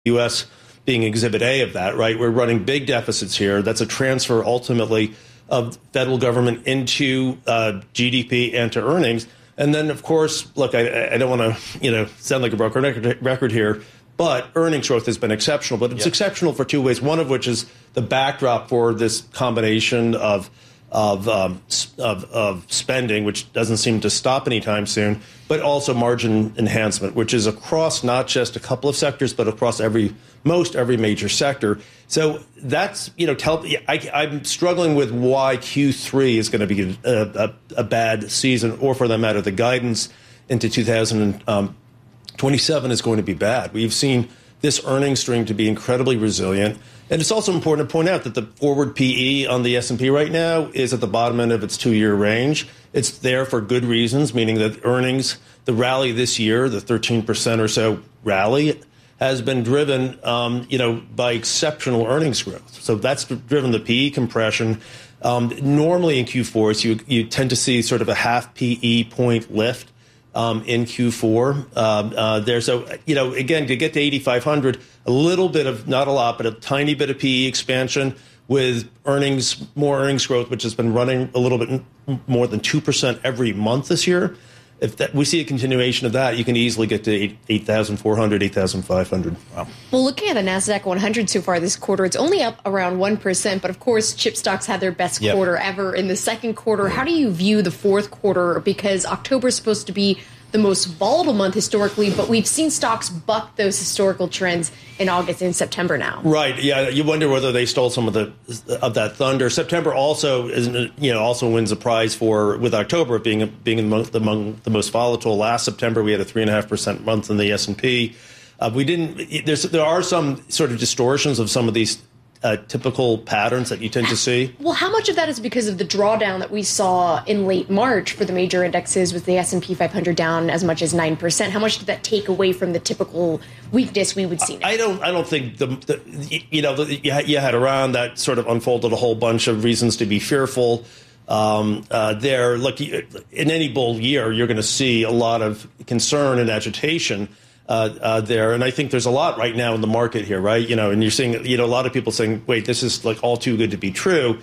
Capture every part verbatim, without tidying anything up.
U S being Exhibit A of that, right? We're running big deficits here. That's a transfer ultimately of federal government into uh, G D P and to earnings. And then, of course, look, I, I don't want to, you know, sound like a broken record here, but earnings growth has been exceptional. But it's yep. exceptional for two ways, one of which is the backdrop for this combination of Of, um, of of spending, which doesn't seem to stop anytime soon, but also margin enhancement, which is across not just a couple of sectors, but across every most every major sector. So that's, you know, tell, I, I'm struggling with why Q three is going to be a, a, a bad season, or for that matter, the guidance into two thousand twenty-seven is going to be bad. We've seen this earnings stream to be incredibly resilient. And it's also important to point out that the forward P E on the S and P right now is at the bottom end of its two-year range. It's there for good reasons, meaning that earnings, the rally this year, the thirteen percent or so rally, has been driven, um, you know, by exceptional earnings growth. So that's driven the P E compression. Um, normally in Q fours, you you tend to see sort of a half P E point lift um, in Q four. Um, uh, there, so you know, again, to get to eighty-five hundred. A little bit of, not a lot, but a tiny bit of P E expansion with earnings, more earnings growth, which has been running a little bit more than two percent every month this year. If that, we see a continuation of that, you can easily get to eight thousand four hundred, eight thousand five hundred. Wow. Well, looking at the NASDAQ one hundred so far this quarter, it's only up around one percent. But, of course, chip stocks had their best yep. quarter ever in the second quarter. How do you view the fourth quarter? Because October is supposed to be the most volatile month historically, but we've seen stocks buck those historical trends in August and September now. Right. Yeah. You wonder whether they stole some of the of that thunder. September also is, you know, also wins a prize for with October being being among the, among the most volatile. Last September we had a three and a half percent month in the S and P. Uh, we didn't. There's there are some sort of distortions of some of these Uh, typical patterns that you tend to see. Well, how much of that is because of the drawdown that we saw in late March for the major indexes, with the S and P five hundred down as much as nine percent? How much did that take away from the typical weakness we would see now? I don't I don't think, the, the you know, the, you had around that sort of unfolded a whole bunch of reasons to be fearful. Um, uh, there, look, in any bull year, you're going to see a lot of concern and agitation Uh, uh, there. And I think there's a lot right now in the market here, right? You know, and you're seeing, you know, a lot of people saying, wait, this is like all too good to be true.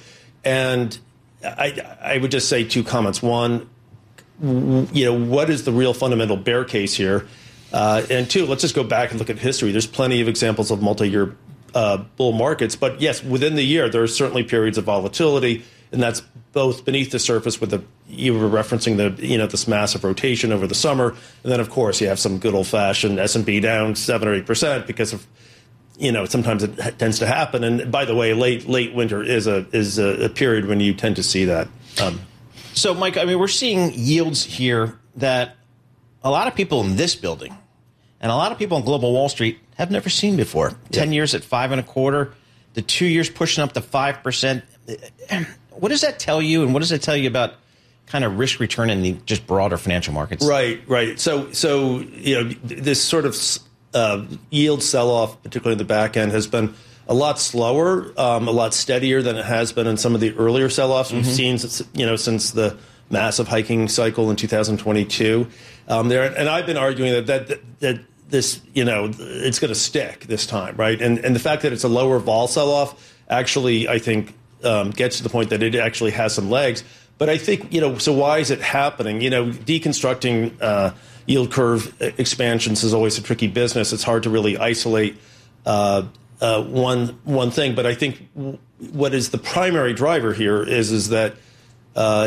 And I, I would just say two comments. One, you know, what is the real fundamental bear case here? Uh, and two, let's just go back and look at history. There's plenty of examples of multi-year uh, bull markets. But yes, within the year, there are certainly periods of volatility. And that's both beneath the surface with the, you were referencing the, you know, this massive rotation over the summer. And then, of course, you have some good old-fashioned S and P down seven or eight percent because of, you know, sometimes it tends to happen. And by the way, late late winter is a is a, a period when you tend to see that. Um, so, Mike, I mean, we're seeing yields here that a lot of people in this building and a lot of people on Global Wall Street have never seen before. Ten years at five and a quarter, the two years pushing up to five percent. What does that tell you, and what does it tell you about kind of risk return in the just broader financial markets? Right, right. So, so you know, this sort of uh, yield sell-off, particularly in the back end, has been a lot slower, um, a lot steadier than it has been in some of the earlier sell-offs we've mm-hmm. seen, you know, since the massive hiking cycle in two thousand twenty-two. Um, there, and I've been arguing that that that, that this, you know, it's going to stick this time, right? And and the fact that it's a lower vol sell-off actually, I think, Um, gets to the point that it actually has some legs. But I think, you know, so why is it happening? You know, deconstructing uh, yield curve expansions is always a tricky business. It's hard to really isolate uh, uh, one one thing. But I think w- what is the primary driver here is, is that, uh,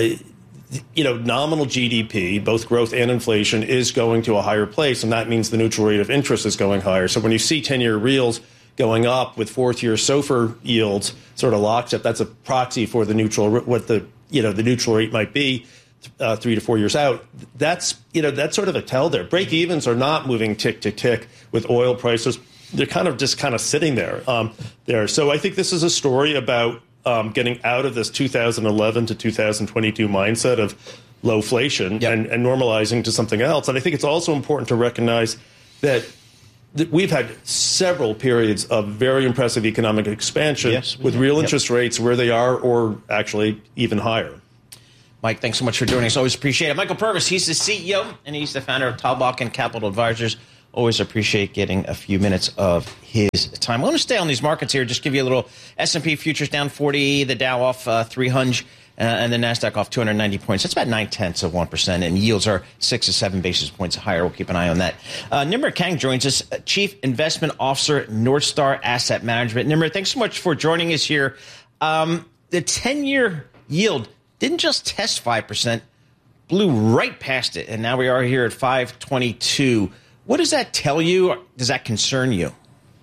you know, nominal G D P, both growth and inflation, is going to a higher place. And that means the neutral rate of interest is going higher. So when you see ten-year reals going up with fourth-year SOFR yields sort of lockstep, that's a proxy for the neutral, what the, you know, the neutral rate might be uh, three to four years out. That's, you know, that's sort of a tell there. Break evens are not moving tick to tick with oil prices. They're kind of just kind of sitting there. Um, there. So I think this is a story about um, getting out of this two thousand eleven to two thousand twenty-two mindset of lowflation yep. and, and normalizing to something else. And I think it's also important to recognize that we've had several periods of very impressive economic expansion yes, with real yep. interest rates where they are or actually even higher. Mike, thanks so much for joining us. Always appreciate it. Michael Purvis, he's the C E O and he's the founder of Talbot and Capital Advisors. Always appreciate getting a few minutes of his time. I want to stay on these markets here. Just give you a little S and P futures down forty, the Dow off uh, three hundred, uh, and the NASDAQ off two hundred ninety points. That's about nine-tenths of one percent, and yields are six to seven basis points higher. We'll keep an eye on that. Uh, Nimrod Kang joins us, Chief Investment Officer, Northstar Asset Management. Nimrod, thanks so much for joining us here. Um, the ten-year yield didn't just test five percent, blew right past it, and now we are here at five twenty-two. What does that tell you? Does that concern you?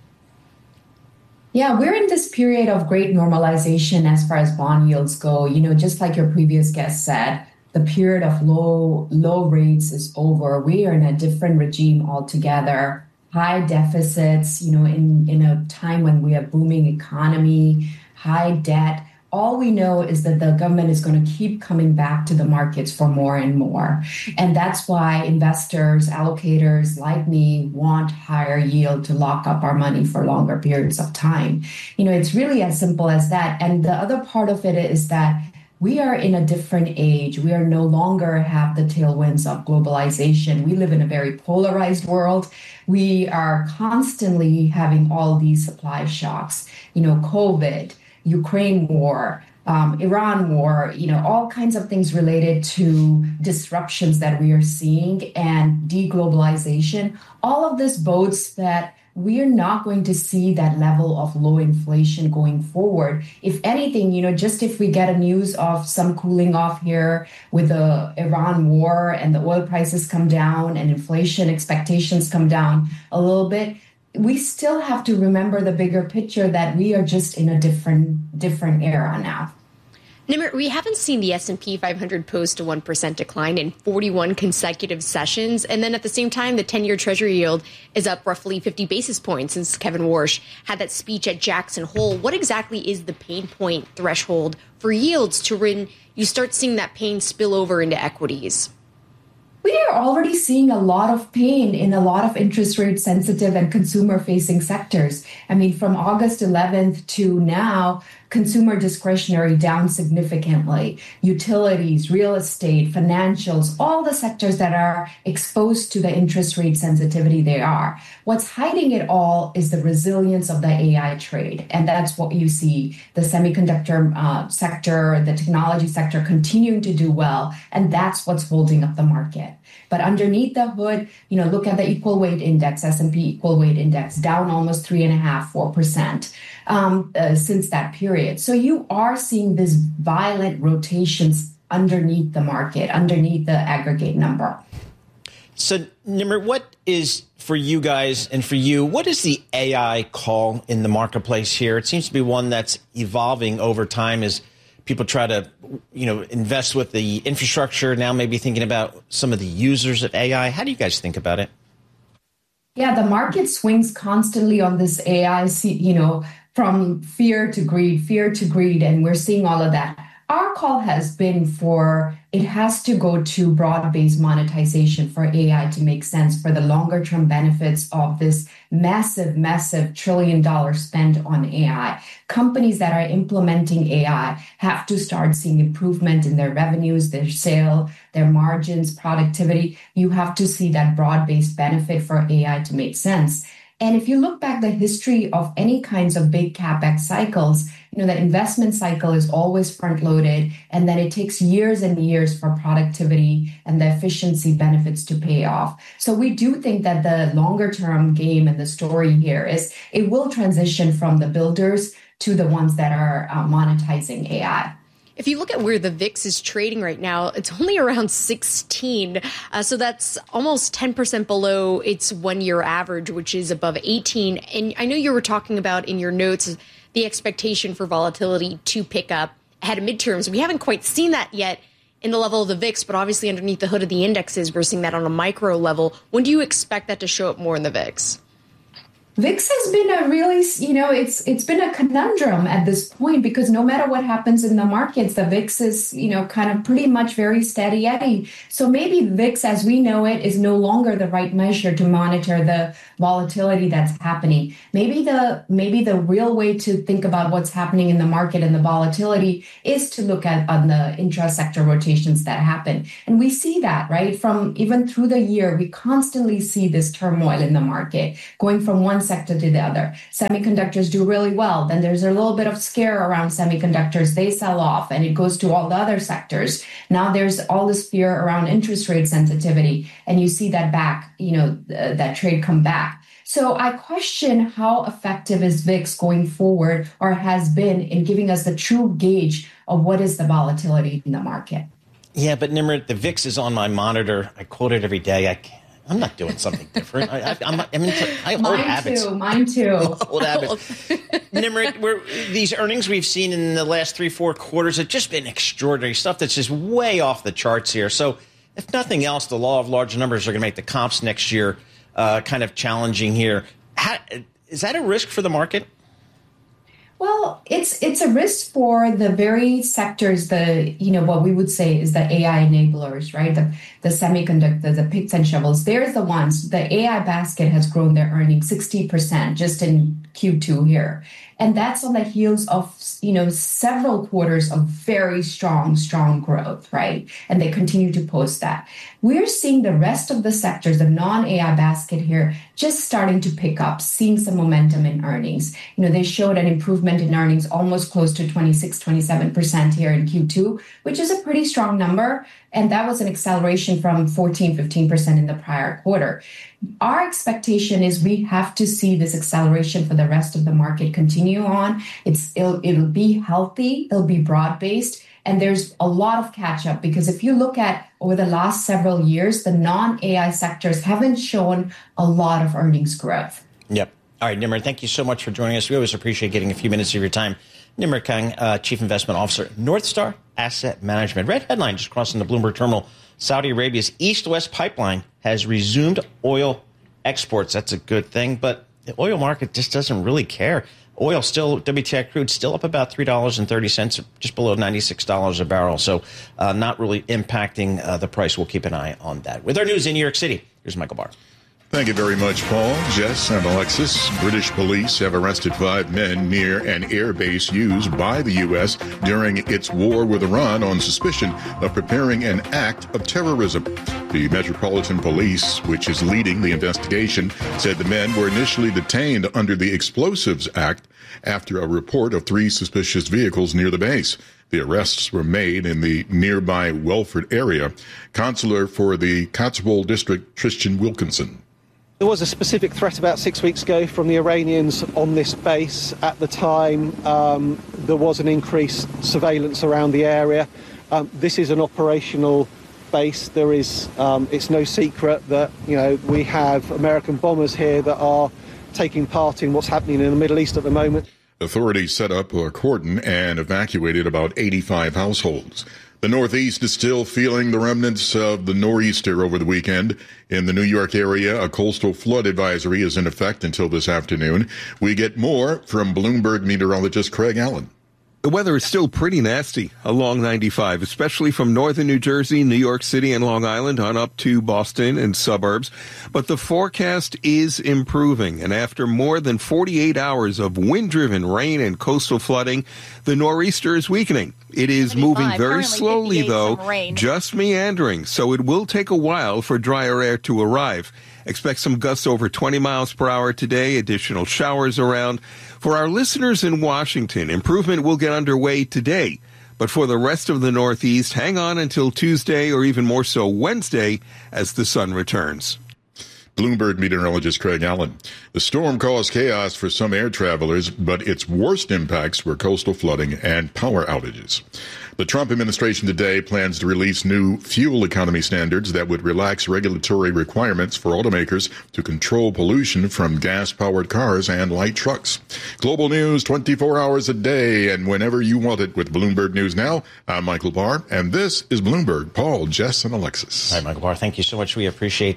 Yeah, we're in this period of great normalization as far as bond yields go. You know, just like your previous guest said, the period of low low rates is over. We are in a different regime altogether. High deficits, you know, in, in a time when we have booming economy, high debt. All we know is that the government is going to keep coming back to the markets for more and more. And that's why investors, allocators like me want higher yield to lock up our money for longer periods of time. You know, it's really as simple as that. And the other part of it is that we are in a different age. We are no longer have the tailwinds of globalization. We live in a very polarized world. We are constantly having all these supply shocks, you know, COVID, Ukraine war, um, Iran war, you know, all kinds of things related to disruptions that we are seeing and deglobalization. All of this bodes that we are not going to see that level of low inflation going forward. If anything, you know, just if we get a news of some cooling off here with the Iran war and the oil prices come down and inflation expectations come down a little bit, we still have to remember the bigger picture that we are just in a different different era now. Nimrod, we haven't seen the S and P five hundred post a one percent decline in forty-one consecutive sessions. And then at the same time, the ten-year Treasury yield is up roughly fifty basis points since Kevin Warsh had that speech at Jackson Hole. What exactly is the pain point threshold for yields to when you start seeing that pain spill over into equities? We are already seeing a lot of pain in a lot of interest rate sensitive and consumer facing sectors. I mean, from August eleventh to now, consumer discretionary down significantly. Utilities, real estate, financials, all the sectors that are exposed to the interest rate sensitivity they are. What's hiding it all is the resilience of the A I trade. And that's what you see, the semiconductor uh, sector, the technology sector continuing to do well. And that's what's holding up the market. But underneath the hood, you know, look at the equal weight index, S and P equal weight index, down almost three and a half, four percent um, uh, since that period. So you are seeing this violent rotations underneath the market, underneath the aggregate number. So, Nimrod, what is for you guys and for you, what is the A I call in the marketplace here? It seems to be one that's evolving over time as people try to, you know, invest with the infrastructure, now maybe thinking about some of the users of A I. How do you guys think about it? Yeah, the market swings constantly on this A I, you know, from fear to greed, fear to greed, and we're seeing all of that. Our call has been for it has to go to broad-based monetization for A I to make sense for the longer-term benefits of this massive, massive trillion-dollar spend on A I. Companies that are implementing A I have to start seeing improvement in their revenues, their sale, their margins, productivity. You have to see that broad-based benefit for A I to make sense. And if you look back the history of any kinds of big CapEx cycles, you know, the investment cycle is always front loaded, and then it takes years and years for productivity and the efficiency benefits to pay off. So we do think that the longer term game and the story here is it will transition from the builders to the ones that are uh, monetizing A I. If you look at where the V I X is trading right now, it's only around sixteen. Uh, so that's almost ten percent below its one-year average, which is above eighteen. And I know you were talking about in your notes the expectation for volatility to pick up ahead of midterms. We haven't quite seen that yet in the level of the V I X, but obviously underneath the hood of the indexes, we're seeing that on a micro level. When do you expect that to show up more in the V I X? V I X has been a really, you know, it's it's been a conundrum at this point because no matter what happens in the markets, the V I X is, you know, kind of pretty much very steady Eddie. So maybe V I X as we know it is no longer the right measure to monitor the volatility that's happening. Maybe the maybe the real way to think about what's happening in the market and the volatility is to look at on the intra-sector rotations that happen. And we see that, right? From even through the year, we constantly see this turmoil in the market going from one sector to the other. Semiconductors do really well. Then there's a little bit of scare around semiconductors. They sell off and it goes to all the other sectors. Now there's all this fear around interest rate sensitivity. And you see that back, you know, th- that trade come back. So I question how effective is V I X going forward or has been in giving us the true gauge of what is the volatility in the market. Yeah, but Nimrod, the V I X is on my monitor. I quote it every day. I can't. I'm not doing something different. I, I, I'm, I mean, I have mine old habits. Too, mine too. Old habits. Nimrod, we're, these earnings we've seen in the last three, four quarters have just been extraordinary stuff that's just way off the charts here. So if nothing else, the law of large numbers are going to make the comps next year uh, kind of challenging here. How, is that a risk for the market? Well, it's it's a risk for the very sectors, the, you know, what we would say is the A I enablers, right? The, the semiconductor, the picks and shovels. They're the ones. The A I basket has grown their earnings sixty percent just in Q two here. And that's on the heels of, you know, several quarters of very strong, strong growth, right? And they continue to post that. We're seeing the rest of the sectors, the non-A I basket here, just starting to pick up, seeing some momentum in earnings. You know, they showed an improvement in earnings almost close to twenty-six, twenty-seven percent here in Q two, which is a pretty strong number. And that was an acceleration from fourteen, fifteen percent in the prior quarter. Our expectation is we have to see this acceleration for the rest of the market continue on. It's it'll, it'll be healthy, it'll be broad-based, and there's a lot of catch-up because if you look at over the last several years, the non-A I sectors haven't shown a lot of earnings growth. Yep. All right, Nimrod, thank you so much for joining us. We always appreciate getting a few minutes of your time. Nimrod Kang, uh, Chief Investment Officer, North Star Asset Management. Red headline just crossing the Bloomberg terminal. Saudi Arabia's East-West pipeline has resumed oil exports. That's a good thing, but the oil market just doesn't really care. Oil still, W T I crude still up about three dollars and thirty cents, just below ninety-six dollars a barrel. So uh, not really impacting uh, the price. We'll keep an eye on that. With our news in New York City, here's Michael Barr. Thank you very much, Paul, Jess, and Alexis. British police have arrested five men near an airbase used by the U S during its war with Iran on suspicion of preparing an act of terrorism. The Metropolitan Police, which is leading the investigation, said the men were initially detained under the Explosives Act after a report of three suspicious vehicles near the base. The arrests were made in the nearby Welford area. Consular for the Cotswold District, Tristan Wilkinson. There was a specific threat about six weeks ago from the Iranians on this base. At the time, um, there was an increased surveillance around the area. Um, this is an operational base. There is, um, it's no secret that, you know, we have American bombers here that are taking part in what's happening in the Middle East at the moment. Authorities set up a cordon and evacuated about eighty-five households. The Northeast is still feeling the remnants of the nor'easter over the weekend. In the New York area, a coastal flood advisory is in effect until this afternoon. We get more from Bloomberg meteorologist Craig Allen. The weather is still pretty nasty along ninety-five, especially from northern New Jersey, New York City, and Long Island on up to Boston and suburbs. But the forecast is improving, and after more than forty-eight hours of wind-driven rain and coastal flooding, the nor'easter is weakening. It is moving very slowly, though, just meandering, so it will take a while for drier air to arrive. Expect some gusts over twenty miles per hour today, additional showers around. For our listeners in Washington, improvement will get underway today. But for the rest of the Northeast, hang on until Tuesday or even more so Wednesday as the sun returns. Bloomberg meteorologist Craig Allen. The storm caused chaos for some air travelers, but its worst impacts were coastal flooding and power outages. The Trump administration today plans to release new fuel economy standards that would relax regulatory requirements for automakers to control pollution from gas-powered cars and light trucks. Global news twenty-four hours a day and whenever you want it with Bloomberg News Now. I'm Michael Barr, and this is Bloomberg. Paul, Jess, and Alexis. All right, Michael Barr, thank you so much. We appreciate that.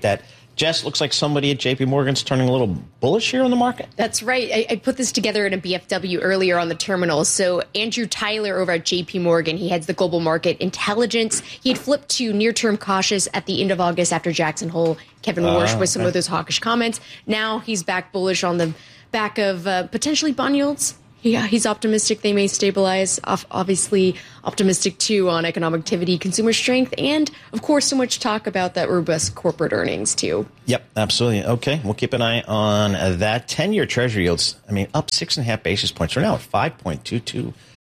Jess, looks like somebody at J P Morgan's turning a little bullish here on the market. That's right. I, I put this together in a B F W earlier on the terminal. So Andrew Tyler over at J P Morgan, he heads the global market intelligence. He had flipped to near-term cautious at the end of August after Jackson Hole, Kevin uh, Warsh with some okay. of those hawkish comments. Now he's back bullish on the back of uh, potentially bond yields. Yeah, he's optimistic they may stabilize. Obviously, optimistic, too, on economic activity, consumer strength, and, of course, so much talk about that robust corporate earnings, too. Yep, absolutely. Okay, we'll keep an eye on that. ten-year Treasury yields, I mean, up six and a half basis points. We're now at five point two two